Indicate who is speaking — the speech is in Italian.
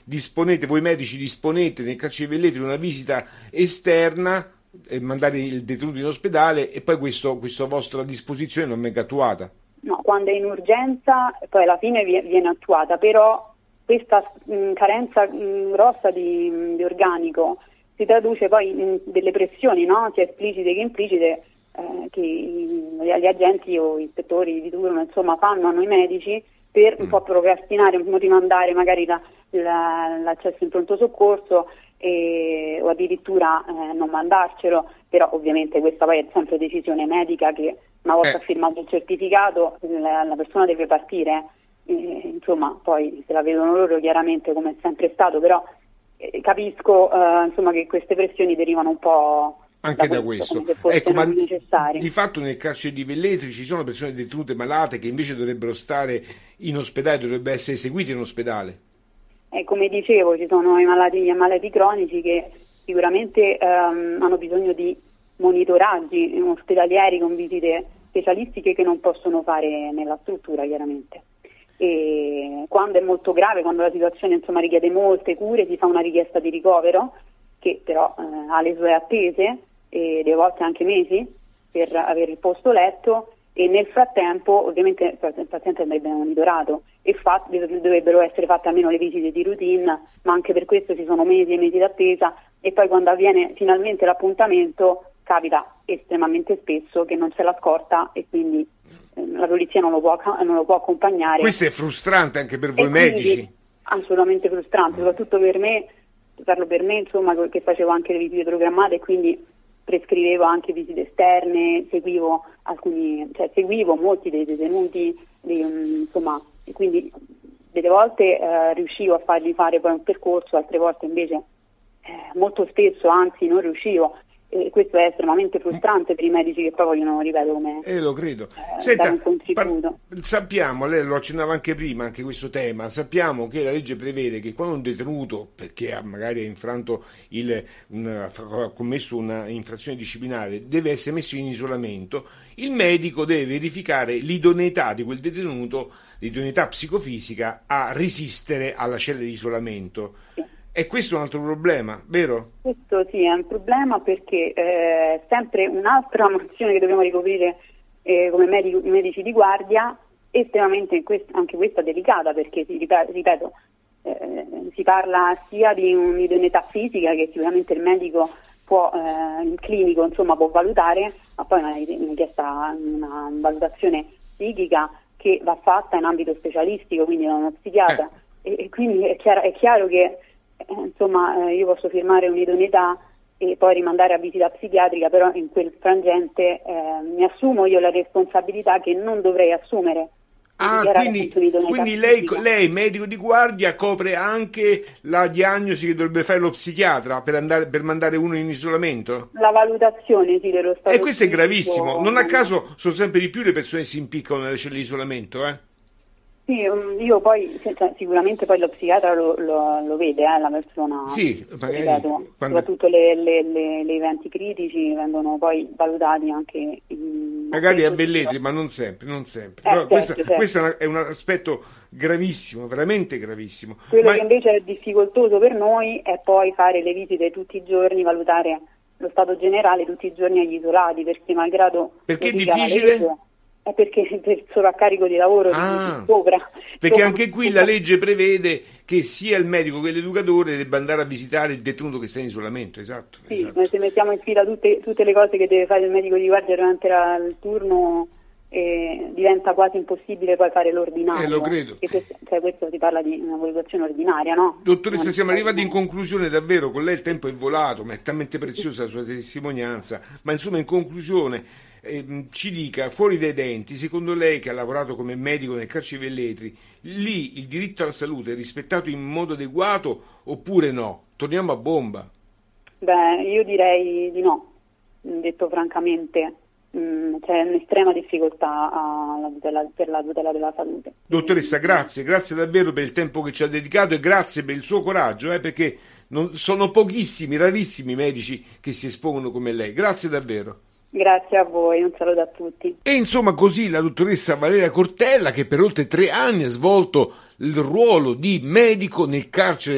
Speaker 1: voi medici disponete nel carcere di Velletri una visita esterna e mandare il detenuto in ospedale e poi questa vostra disposizione non venga attuata.
Speaker 2: No, quando è in urgenza poi alla fine viene attuata, però questa carenza grossa di organico si traduce poi in delle pressioni, no? Sia esplicite che implicite, che gli agenti o ispettori di turno insomma fanno a noi medici per un po' procrastinare, un po' rimandare magari l'accesso in pronto soccorso o addirittura non mandarcelo, però ovviamente questa poi è sempre decisione medica che una volta firmato il certificato la persona deve partire, insomma poi se la vedono loro chiaramente come è sempre stato, però capisco insomma che queste pressioni derivano un po'
Speaker 1: anche da questo. Ecco, ma di fatto nel carcere di Velletri ci sono persone detenute malate che invece dovrebbero stare in ospedale, dovrebbero essere seguite in ospedale.
Speaker 2: Come dicevo, ci sono i malati cronici che sicuramente hanno bisogno di monitoraggi ospedalieri con visite specialistiche che non possono fare nella struttura chiaramente. E quando è molto grave, quando la situazione insomma richiede molte cure, si fa una richiesta di ricovero che però ha le sue attese e delle volte anche mesi per avere il posto letto, e nel frattempo ovviamente il paziente andrebbe monitorato e dovrebbero essere fatte almeno le visite di routine, ma anche per questo ci sono mesi e mesi d'attesa, e poi quando avviene finalmente l'appuntamento capita estremamente spesso che non c'è la scorta e quindi la polizia non lo può accompagnare.
Speaker 1: Questo è frustrante anche per voi medici?
Speaker 2: Assolutamente frustrante, soprattutto per me, parlo per me insomma, che facevo anche le visite programmate e quindi prescrivevo anche visite esterne, seguivo molti dei detenuti, insomma, e quindi delle volte riuscivo a fargli fare poi un percorso, altre volte invece molto spesso anzi non riuscivo, e questo è estremamente frustrante per i medici che poi vogliono, ripeto, come
Speaker 1: lo credo.
Speaker 2: Dare un contributo.
Speaker 1: Sappiamo, lei lo accennava anche prima, anche questo tema, sappiamo che la legge prevede che quando un detenuto, perché magari ha commesso una infrazione disciplinare, deve essere messo in isolamento, il medico deve verificare l'idoneità di quel detenuto, l'idoneità psicofisica a resistere alla cella di isolamento. Sì. E questo è un altro problema, vero?
Speaker 2: Questo sì, è un problema perché è sempre un'altra mansione che dobbiamo ricoprire come medici di guardia, estremamente anche questa delicata, perché ripeto, si parla sia di un'idoneità fisica che sicuramente il medico può, in clinico insomma, può valutare, ma poi una valutazione psichica che va fatta in ambito specialistico, quindi da uno psichiatra, e quindi è chiaro che insomma io posso firmare un'idoneità e poi rimandare a visita psichiatrica, però in quel frangente mi assumo io la responsabilità che non dovrei assumere.
Speaker 1: Quindi lei, medico di guardia, copre anche la diagnosi che dovrebbe fare lo psichiatra per mandare uno in isolamento?
Speaker 2: La valutazione, sì, dello stato.
Speaker 1: E questo è gravissimo. Non a caso sono sempre di più le persone che si impiccano nelle celle di isolamento,
Speaker 2: Sì, io poi sicuramente poi lo psichiatra lo vede, la persona. Sì, magari, ripeto, soprattutto gli eventi critici vengono poi valutati anche
Speaker 1: magari a Velletri, ma non sempre. Però certo. Questo è un aspetto gravissimo, veramente gravissimo.
Speaker 2: Quello che invece è difficoltoso per noi è poi fare le visite tutti i giorni, valutare lo stato generale tutti i giorni agli isolati, perché malgrado
Speaker 1: perché è difficile?
Speaker 2: Perché per il sovraccarico di lavoro sopra.
Speaker 1: Perché anche qui la legge prevede che sia il medico che l'educatore debba andare a visitare il detenuto che sta in isolamento, esatto.
Speaker 2: Sì, esatto. Se mettiamo in fila tutte le cose che deve fare il medico di guardia durante il turno, diventa quasi impossibile poi fare l'ordinario.
Speaker 1: Lo credo.
Speaker 2: Questo si parla di una valutazione ordinaria, no?
Speaker 1: Dottoressa, siamo arrivati in conclusione, davvero, con lei il tempo è volato, ma è talmente preziosa la sua testimonianza, ma insomma in conclusione ci dica, fuori dai denti, secondo lei che ha lavorato come medico nel carcere di Velletri, lì il diritto alla salute è rispettato in modo adeguato oppure no? Torniamo a bomba.
Speaker 2: Io direi di no, detto francamente. C'è un'estrema difficoltà per la tutela della salute.
Speaker 1: Dottoressa, grazie davvero per il tempo che ci ha dedicato e grazie per il suo coraggio, perché sono pochissimi, rarissimi i medici che si espongono come lei. Grazie davvero.
Speaker 2: Grazie a voi, un saluto a tutti.
Speaker 1: E insomma così la dottoressa Valeria Cortella, che per oltre 3 anni ha svolto il ruolo di medico nel carcere